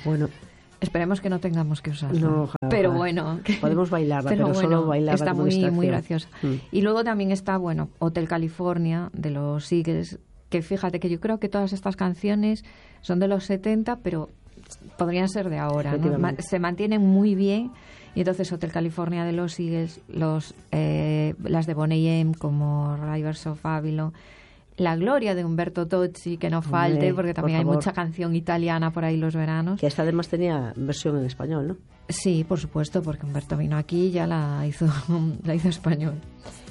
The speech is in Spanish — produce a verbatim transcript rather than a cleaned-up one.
Bueno, esperemos que no tengamos que usarla. No, ojalá, pero ojalá. bueno, que, podemos bailarla, pero, pero bueno, solo bailarla está como muy, distracción. muy graciosa. Mm. Y luego también está, bueno, Hotel California de los Eagles, que fíjate que yo creo que todas estas canciones son de los setenta, pero podrían ser de ahora, ¿no? Ma- se mantienen muy bien. Y entonces Hotel California de los Eagles, los, eh, las de Boney M como Rivers of Babylon, La Gloria de Umberto Tozzi, que no falte, Hombre, porque también por hay favor. mucha canción italiana por ahí los veranos. Que esta además tenía versión en español, ¿no? Sí, por supuesto, porque Humberto vino aquí y ya la hizo, la hizo español.